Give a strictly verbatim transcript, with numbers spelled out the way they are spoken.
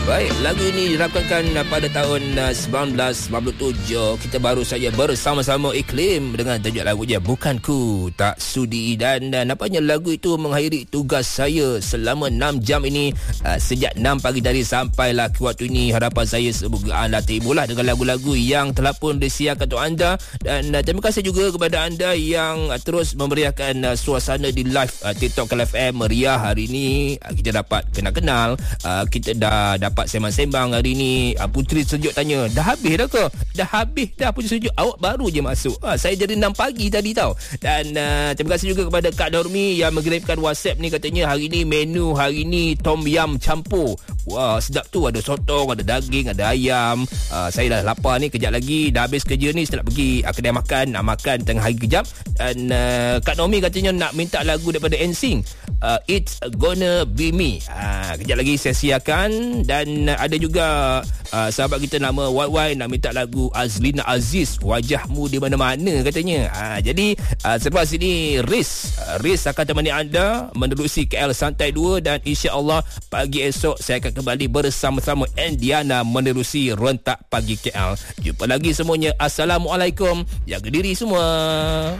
Baik, lagu ini dirakamkan pada tahun uh, sembilan belas sembilan puluh tujuh. Kita baru saja bersama-sama Iklim dengan tajuk lagunya Bukan Ku Tak Sudi. Dan uh, nampaknya lagu itu mengakhiri tugas saya selama enam jam ini, uh, sejak enam pagi tadi sampailah ke waktu ini. Harapan saya semoga anda timbullah dengan lagu-lagu yang telah pun disiarkan untuk anda. Dan uh, terima kasih juga kepada anda yang uh, terus memeriahkan uh, suasana di live uh, TikTok Kal F M Meriah hari ini. Uh, kita dapat kenal-kenal, uh, kita dah dapat Dapat sembang-sembang hari ni. Puteri Sejuk tanya, dah habis dah ke? Dah habis dah Puteri Sejuk. Awak baru je masuk. Ha, saya jadi enam pagi tadi tau. Dan uh, terima kasih juga kepada Kak Dormi yang mengirimkan WhatsApp ni. Katanya hari ni menu hari ni tom yum campur. Wah, sedap tu. Ada sotong, ada daging, ada ayam. Uh, saya dah lapar ni. Kejap lagi dah habis kerja ni, saya nak pergi uh, kedai makan. Nak makan tengah hari kejap. Dan uh, Kak Dormi katanya nak minta lagu daripada N Sync. Uh, It's Gonna Be Me. Uh, kejap lagi saya siarkan. Dan Dan ada juga uh, sahabat kita nama Y Y nak minta lagu Azlina Aziz, Wajahmu di Mana-Mana katanya. Uh, jadi uh, selepas ini Riz uh, Riz akan temani anda menerusi K L Santai dua. Dan insya-Allah pagi esok saya akan kembali bersama-sama Endiana menerusi Rentak Pagi K L. Jumpa lagi semuanya. Assalamualaikum. Jaga diri semua.